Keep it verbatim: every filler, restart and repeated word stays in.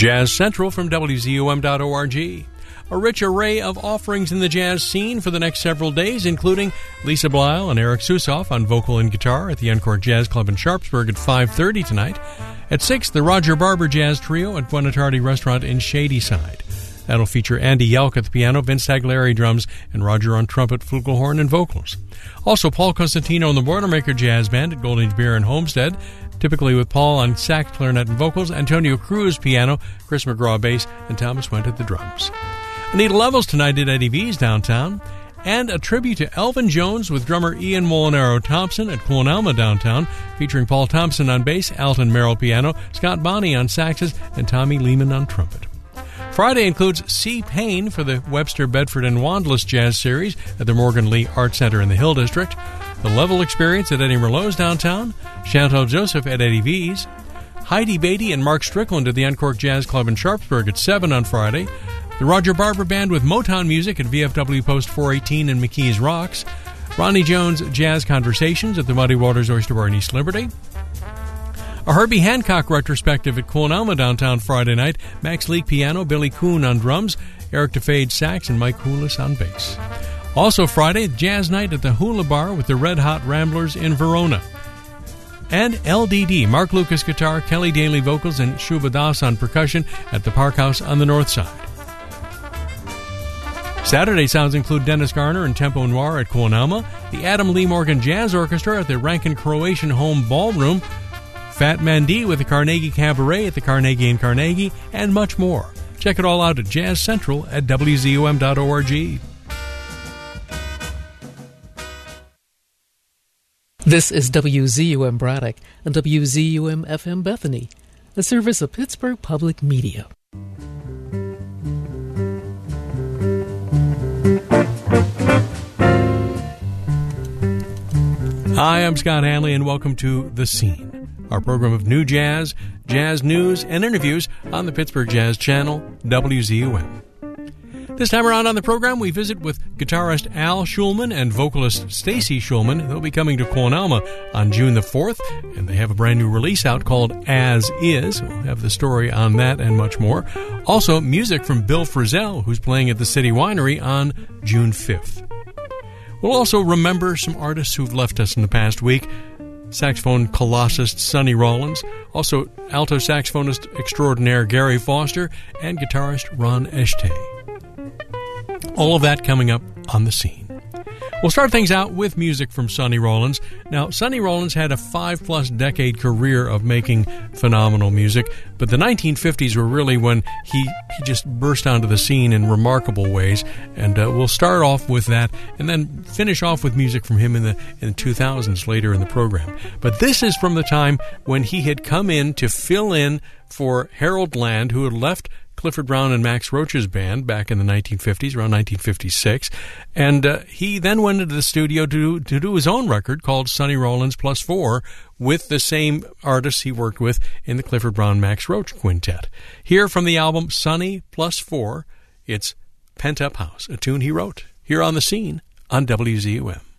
Jazz Central from W Z U M dot org. A rich array of offerings in the jazz scene for the next several days, including Lisa Blyle and Eric Susoff on vocal and guitar at the Encore Jazz Club in Sharpsburg at five thirty tonight. At six, the Roger Barber Jazz Trio at Buonarroti Restaurant in Shadyside. That'll feature Andy Yelk at the piano, Vince Tagliari drums, and Roger on trumpet, flugelhorn, and vocals. Also, Paul Costantino and the Boilermaker Jazz Band at Golding's Beer in Homestead, typically with Paul on sax, clarinet, and vocals, Antonio Cruz piano, Chris McGraw bass, and Thomas Went at the drums. Anita Levels tonight at Eddie V's downtown, and a tribute to Elvin Jones with drummer Ian Molinaro Thompson at Cool and Alma downtown, featuring Paul Thompson on bass, Alton Merrill piano, Scott Bonney on saxes, and Tommy Lehman on trumpet. Friday includes C. Payne for the Webster, Bedford, and Wanдлess Jazz Series at the Morgan Lee Art Center in the Hill District, the Level Experience at Eddie Merlot's downtown, Chantal Joseph at Eddie V's, Heidi Beatty and Mark Strickland at the Encore Jazz Club in Sharpsburg at seven on Friday, the Roger Barber Band with Motown Music at V F W Post four eighteen and McKees Rocks, Ronnie Jones Jazz Conversations at the Muddy Waters Oyster Bar in East Liberty, a Herbie Hancock retrospective at Cool and Alma downtown Friday night, Max Leake piano, Billy Kuhn on drums, Eric DeFade sax, and Mike Houlis on bass. Also Friday, Jazz Night at the Hula Bar with the Red Hot Ramblers in Verona. And L D D, Mark Lucas guitar, Kelly Daly vocals, and Shubha Das on percussion at the Park House on the north side. Saturday sounds include Dennis Garner and Tempo Noir at Cool and Alma, the Adam Lee Morgan Jazz Orchestra at the Rankin Croatian Home Ballroom, Fat Mandy with the Carnegie Cabaret at the Carnegie in Carnegie, and much more. Check it all out at Jazz Central at W Z U M dot org. This is W Z U M Braddock and W Z U M F M Bethany, a service of Pittsburgh Public Media. Hi, I'm Scott Hanley, and welcome to The Scene, our program of new jazz, jazz news, and interviews on the Pittsburgh Jazz Channel, W Z U M. This time around on the program, we visit with guitarist Al Schulman and vocalist Stacy Schulman. They'll be coming to Cool and Alma on June the fourth, and they have a brand new release out called As Is. We'll have the story on that and much more. Also, music from Bill Frisell, who's playing at the City Winery on June fifth. We'll also remember some artists who've left us in the past week. Saxophone colossist Sonny Rollins, also alto saxophonist extraordinaire Gary Foster, and guitarist Ron Eshtay. All of that coming up on The Scene. We'll start things out with music from Sonny Rollins. Now, Sonny Rollins had a five-plus decade career of making phenomenal music, but the nineteen fifties were really when he, he just burst onto the scene in remarkable ways, and uh, we'll start off with that and then finish off with music from him in the in the two thousands later in the program. But this is from the time when he had come in to fill in for Harold Land, who had left Clifford Brown and Max Roach's band back in the nineteen fifties, around nineteen fifty-six. And uh, he then went into the studio to, to do his own record called Sonny Rollins Plus Four with the same artists he worked with in the Clifford Brown Max Roach Quintet. Here from the album Sonny Plus Four, it's Pent Up House, a tune he wrote here on The Scene on W Z U M.